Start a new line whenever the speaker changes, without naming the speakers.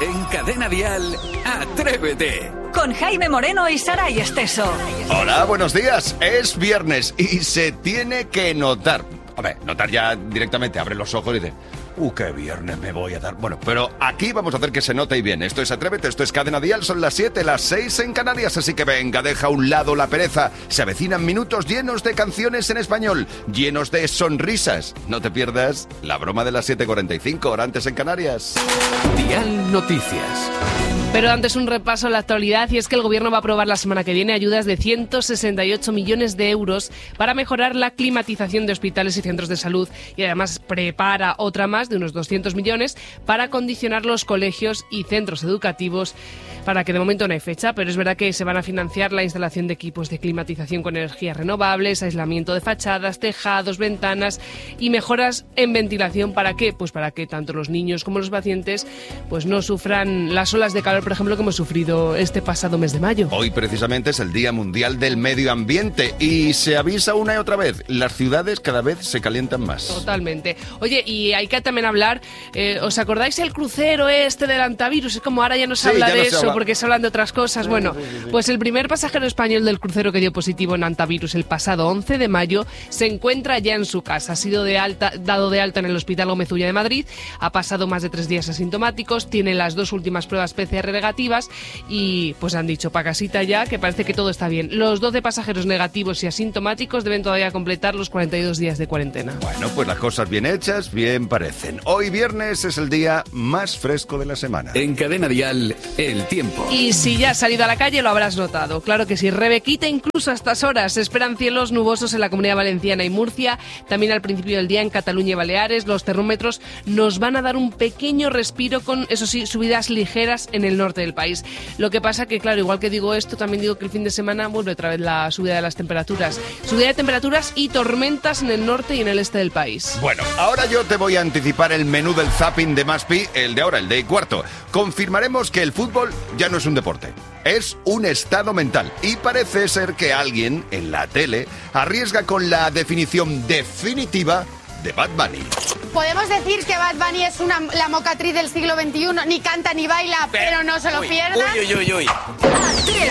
En Cadena Dial, Atrévete.
Con Jaime Moreno y Saray Esteso.
Hola, buenos días. Es viernes y se tiene que notar. A ver, notar ya directamente, abre los ojos y dice... qué viernes me voy a dar. Bueno, pero aquí vamos a hacer que se note y bien. Esto es Atrévete, esto es Cadena Dial, son las 7, las 6 en Canarias, así que venga, deja a un lado la pereza. Se avecinan minutos llenos de canciones en español, llenos de sonrisas. No te pierdas la broma de las 7:45, hora antes en Canarias.
Dial Noticias.
Pero antes un repaso a la actualidad, y es que el Gobierno va a aprobar la semana que viene ayudas de 168 millones de euros para mejorar la climatización de hospitales y centros de salud, y además prepara otra más de unos 200 millones para acondicionar los colegios y centros educativos, para que de momento no hay fecha, pero es verdad que se van a financiar la instalación de equipos de climatización con energías renovables, aislamiento de fachadas, tejados, ventanas y mejoras en ventilación. ¿Para qué? Pues para que tanto los niños como los pacientes pues no sufran las olas de calor, por ejemplo, que hemos sufrido este pasado mes de mayo.
Hoy precisamente es el Día Mundial del Medio Ambiente y se avisa una y otra vez, las ciudades cada vez se calientan más.
Totalmente. Oye, y hay que también hablar, ¿os acordáis el crucero este del antivirus? Es como ahora ya no se habla de eso porque se hablan de otras cosas. Bueno, pues el primer pasajero español del crucero que dio positivo en antivirus el pasado 11 de mayo se encuentra ya en su casa. Ha sido dado de alta en el Hospital Gómez Ulla de Madrid, ha pasado más de 3 días asintomáticos, tiene las 2 últimas pruebas PCR negativas y pues han dicho pa' casita ya, que parece que todo está bien. Los 12 pasajeros negativos y asintomáticos deben todavía completar los 42 días de cuarentena.
Bueno, pues las cosas bien hechas, bien parecen. Hoy viernes es el día más fresco de la semana.
En Cadena Dial, el tiempo.
Y si ya has salido a la calle lo habrás notado. Claro que sí, Rebequita, incluso a estas horas. Se esperan cielos nubosos en la Comunidad Valenciana y Murcia. También al principio del día en Cataluña y Baleares. Los termómetros nos van a dar un pequeño respiro con, eso sí, subidas ligeras en el norte del país. Lo que pasa que, claro, igual que digo esto, también digo que el fin de semana vuelve otra vez la subida de las temperaturas. Subida de temperaturas y tormentas en el norte y en el este del país.
Bueno, ahora yo te voy a anticipar el menú del zapping de Maspi, el de ahora, el de y cuarto. Confirmaremos que el fútbol ya no es un deporte, es un estado mental. Y parece ser que alguien en la tele arriesga con la definición definitiva de Bad Bunny.
Podemos decir que Bad Bunny es la mocatriz del siglo XXI, ni canta ni baila, pero no se lo pierdan.
Uy.